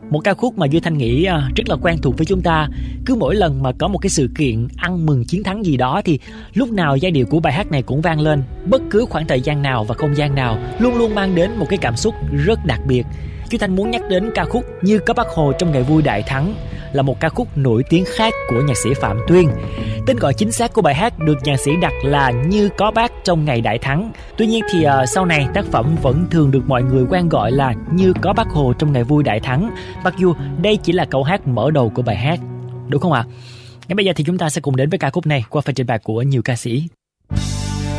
Một ca khúc mà Duy Thanh nghĩ rất là quen thuộc với chúng ta. Cứ mỗi lần mà có một cái sự kiện ăn mừng chiến thắng gì đó thì lúc nào giai điệu của bài hát này cũng vang lên. Bất cứ khoảng thời gian nào và không gian nào luôn luôn mang đến một cái cảm xúc rất đặc biệt. Duy Thanh muốn nhắc đến ca khúc Như Có Bác Hồ Trong Ngày Vui Đại Thắng, là một ca khúc nổi tiếng khác của nhạc sĩ Phạm Tuyên. Tên gọi chính xác của bài hát được nhạc sĩ đặt là Như Có Bác Trong Ngày Đại Thắng. Tuy nhiên thì sau này tác phẩm vẫn thường được mọi người quen gọi là Như Có Bác Hồ Trong Ngày Vui Đại Thắng, mặc dù đây chỉ là câu hát mở đầu của bài hát, đúng không ạ? Ngay bây giờ thì chúng ta sẽ cùng đến với ca khúc này qua phần trình bày của nhiều ca sĩ.